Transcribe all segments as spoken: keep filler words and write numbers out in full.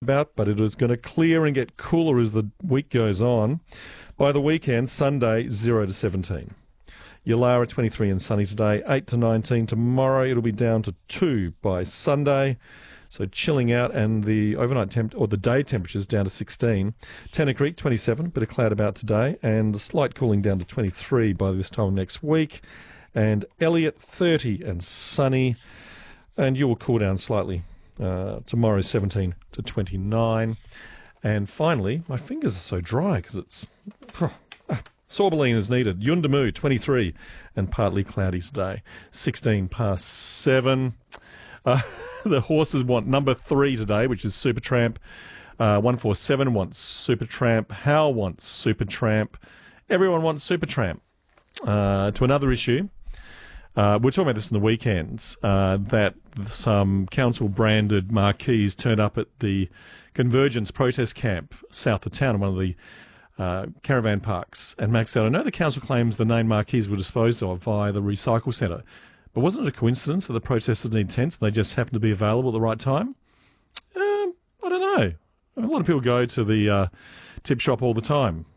about, but it is going to clear and get cooler as the week goes on. By the weekend, Sunday, zero to seventeen. Yulara, twenty-three and sunny today, eight to nineteen. Tomorrow, it'll be down to two by Sunday. So chilling out, and the overnight temp or the day temperatures down to sixteen. Tanner Creek, twenty-seven, bit of cloud about today, and a slight cooling down to twenty-three by this time next week. And Elliot, thirty and sunny, and you will cool down slightly. Uh, tomorrow, seventeen to twenty-nine. And finally, my fingers are so dry because it's... Oh, ah, Sorbeline is needed. Yuendamu, twenty-three, and partly cloudy today. sixteen past seven. Uh, the horses want number three today, which is Supertramp. Uh, one four seven wants Supertramp. Hal wants Supertramp. Everyone wants Supertramp. Uh, to another issue. Uh, we're talking about this in the weekends, uh, that some council-branded marquees turned up at the Convergence protest camp south of town in one of the uh, caravan parks. And Max said, I know the council claims the name marquees were disposed of via the recycle centre, but wasn't it a coincidence that the protesters need tents and they just happened to be available at the right time? Um, I don't know. A lot of people go to the uh, tip shop all the time.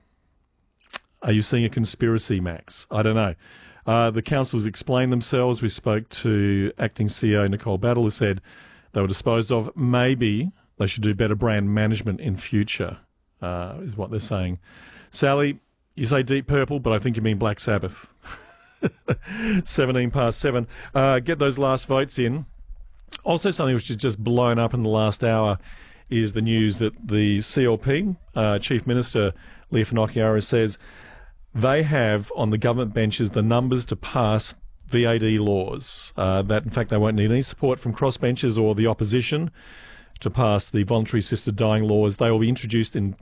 Are you seeing a conspiracy, Max? I don't know. Uh, the councils explained themselves. We spoke to acting C E O Nicole Battle, who said they were disposed of. Maybe they should do better brand management in future, uh, is what they're saying. Sally, you say Deep Purple, but I think you mean Black Sabbath. seventeen past seven. Uh, get those last votes in. Also, something which has just blown up in the last hour is the news that the C L P, uh, Chief Minister Leah Finocchiaro, says they have on the government benches the numbers to pass V A D laws. Uh, that, in fact, they won't need any support from crossbenchers or the opposition to pass the voluntary assisted dying laws. They will be introduced in,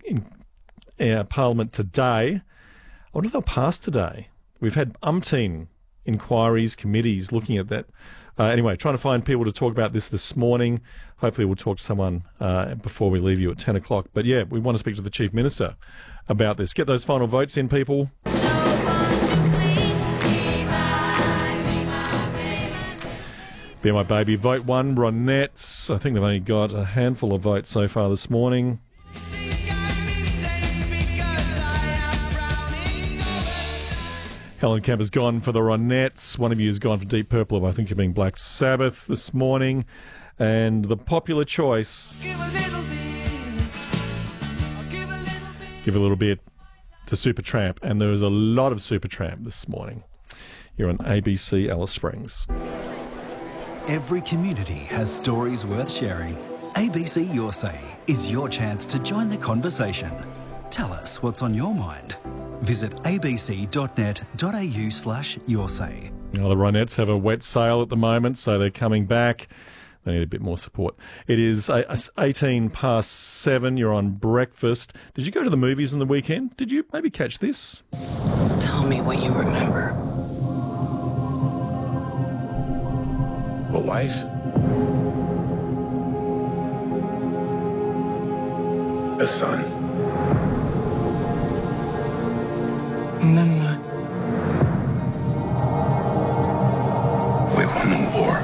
in uh, Parliament today. I wonder if they'll pass today. We've had umpteen inquiries, committees looking at that. Uh, anyway, trying to find people to talk about this this morning. Hopefully we'll talk to someone uh, before we leave you at ten o'clock. But yeah, we want to speak to the Chief Minister about this. Get those final votes in, people. Be My Baby. Vote one, Ronettes. I think they've only got a handful of votes so far this morning. Helen Kemp has gone for the Ronettes. One of you has gone for Deep Purple. I think you're being Black Sabbath this morning. And the popular choice... Give a little bit. Give a little bit. Give a little bit to Supertramp. And there is a lot of Supertramp this morning here on A B C Alice Springs. Every community has stories worth sharing. A B C Your Say is your chance to join the conversation. Tell us what's on your mind. Visit abc.net.au slash your say. Now, the Ronettes have a wet sail at the moment, so they're coming back. They need a bit more support. It is eighteen past seven. You're on breakfast. Did you go to the movies on the weekend? Did you maybe catch this? Tell me what you remember. A wife? A son? And then what? We won the war.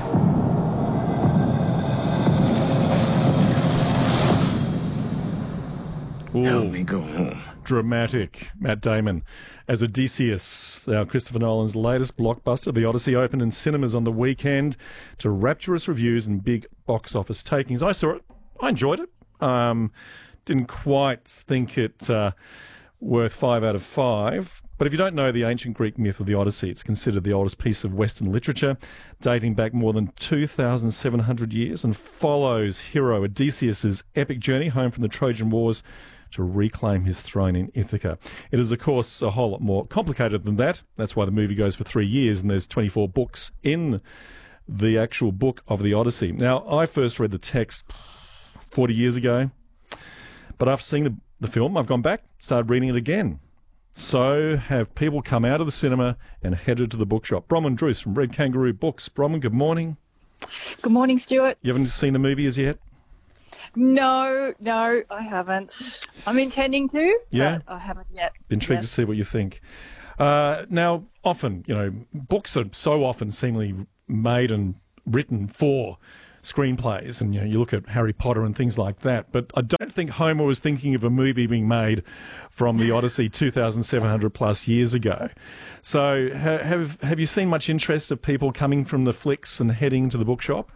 Ooh, Help me go home. Dramatic. Matt Damon as Odysseus. Now, Christopher Nolan's latest blockbuster, The Odyssey, opened in cinemas on the weekend to rapturous reviews and big box office takings. I saw it. I enjoyed it. Um, didn't quite think it uh, worth five out of five. But if you don't know the ancient Greek myth of the Odyssey, it's considered the oldest piece of Western literature, dating back more than two thousand seven hundred years, and follows hero Odysseus' epic journey home from the Trojan Wars to reclaim his throne in Ithaca. It is, of course, a whole lot more complicated than that. That's why the movie goes for three years, and there's twenty-four books in the actual book of the Odyssey. Now, I first read the text forty years ago, but after seeing the, the film, I've gone back, started reading it again. So have people come out of the cinema and headed to the bookshop. Bronwyn Druce from Red Kangaroo Books. Bronwyn, good morning. Good morning, Stuart. You haven't seen the movie as yet? No, no, I haven't. I'm intending to, yeah? but I haven't yet. Intrigued yes. to see what you think. Uh, now, often, you know, books are so often seemingly made and written for screenplays, and you know, you look at Harry Potter and things like that. But I don't think Homer was thinking of a movie being made from the Odyssey two thousand seven hundred plus years ago. So ha- have have you seen much interest of people coming from the flicks and heading to the bookshop?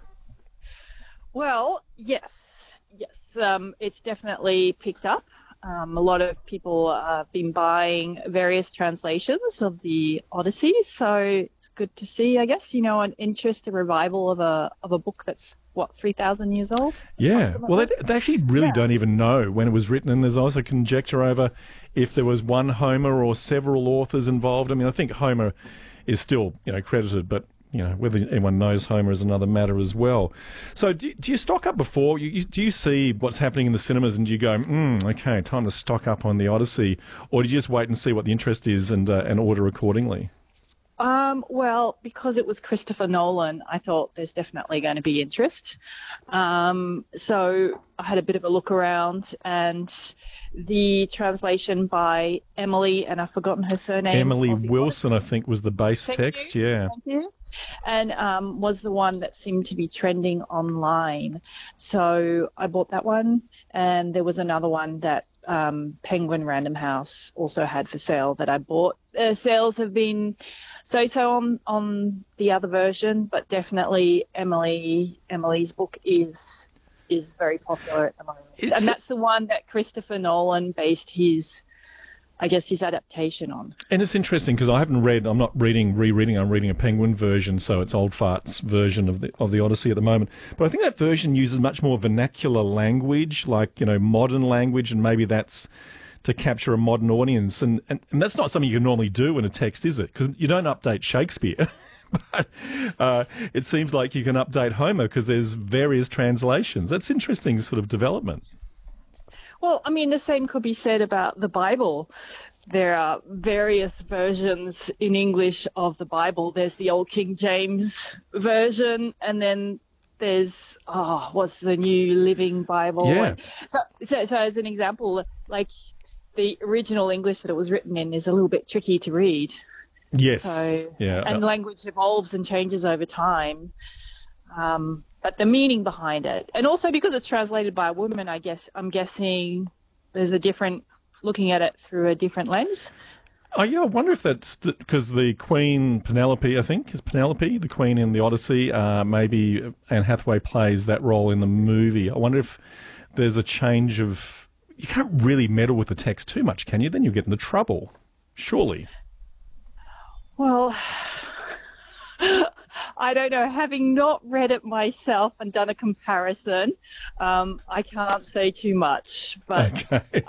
Well, yes, yes, um, it's definitely picked up. Um, a lot of people have been buying various translations of the Odyssey, so it's good to see, I guess, you know, an interest, a revival of a of a book that's, what, three thousand years old? Yeah, well, they, they actually really Yeah. don't even know when it was written, and there's also conjecture over if there was one Homer or several authors involved. I mean, I think Homer is still, you know, credited, but you know, whether anyone knows Homer is another matter as well. So do, do you stock up before? You, you, do you see what's happening in the cinemas and do you go, mm, okay, time to stock up on the Odyssey? Or do you just wait and see what the interest is and uh, and order accordingly? Um, well, because it was Christopher Nolan, I thought there's definitely going to be interest. Um, so I had a bit of a look around, and the translation by Emily, and I've forgotten her surname. Emily of the Wilson, I think, was the base Thank text. you. Yeah. Thank you. And um, was the one that seemed to be trending online. So I bought that one, and there was another one that um, Penguin Random House also had for sale that I bought. Uh, sales have been so-so on, on the other version, but definitely Emily Emily's book is is very popular at the moment. It's- and that's the one that Christopher Nolan based his, I guess, his adaptation on. And it's interesting because I haven't read, I'm not reading, rereading, I'm reading a Penguin version, so it's Old Fart's version of the of the Odyssey at the moment. But I think that version uses much more vernacular language, like, you know, modern language, and maybe that's to capture a modern audience. And, and, and that's not something you can normally do in a text, is it? Because you don't update Shakespeare. But uh, it seems like you can update Homer because there's various translations. That's interesting sort of development. Well, I mean, the same could be said about the Bible. There are various versions in English of the Bible. There's the old King James version, and then there's, oh, what's the New Living Bible? Yeah. So, so, so as an example, like the original English that it was written in is a little bit tricky to read. Yes. So, yeah. and language evolves and changes over time. Um, but the meaning behind it, and also because it's translated by a woman, I guess, I'm guessing there's a different, looking at it through a different lens. Oh, yeah, I wonder if that's because the Queen Penelope, I think, is Penelope, the Queen in the Odyssey, uh, maybe Anne Hathaway plays that role in the movie. I wonder if there's a change of, you can't really meddle with the text too much, can you? Then you'll get into trouble, surely. Well, I don't know. Having not read it myself and done a comparison, um, I can't say too much. But Okay.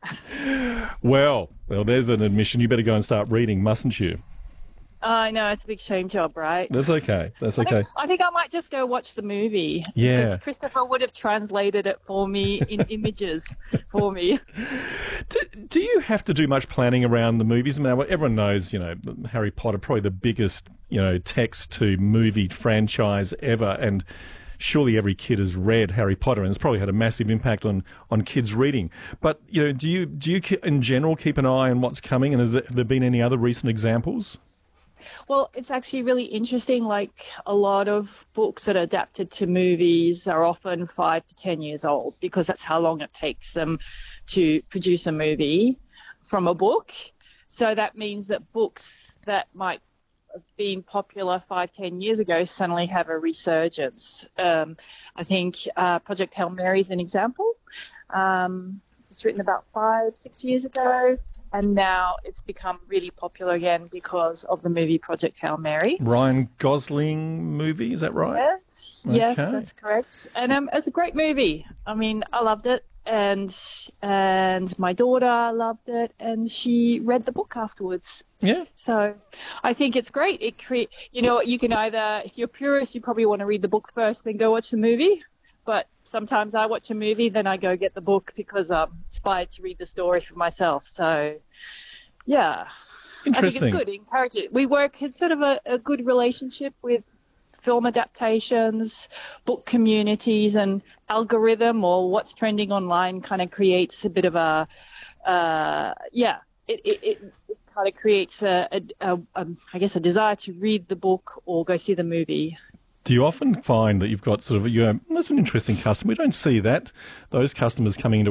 well, well, there's an admission. You better go and start reading, mustn't you? I know it's a big shame job, right? That's okay. That's I okay. think, I think I might just go watch the movie. Yeah. Because Christopher would have translated it for me in images for me. Do, do you have to do much planning around the movies? I mean, everyone knows, you know, Harry Potter, probably the biggest, you know, text to movie franchise ever, and surely every kid has read Harry Potter, and it's probably had a massive impact on, on kids reading. But, you know, do you do you in general keep an eye on what's coming, and has there, have there been any other recent examples? Well, it's actually really interesting. Like a lot of books that are adapted to movies are often five to ten years old because that's how long it takes them to produce a movie from a book. So that means that books that might have been popular five, ten years ago suddenly have a resurgence. Um, I think uh, Project Hail Mary is an example. Um, it's written about five, six years ago. And now it's become really popular again because of the movie Project Hail Mary. Ryan Gosling movie, is that right? Yes, yes, Okay. that's correct. And um, it's a great movie. I mean, I loved it, and and my daughter loved it, and she read the book afterwards. Yeah. So I think it's great. It cre- you know, you can either, if you're a purist, you probably want to read the book first, then go watch the movie. But sometimes I watch a movie, then I go get the book because I'm inspired to read the story for myself. So, yeah, Interesting. I think it's good. Encourage it. We work, it's sort of a, a good relationship with film adaptations, book communities, and algorithm or what's trending online kind of creates a bit of a, uh, yeah, it, it, it, it kind of creates a, a, a, a, I guess, a desire to read the book or go see the movie. Do you often find that you've got sort of, you know, that's an interesting customer. We don't see that, those customers coming into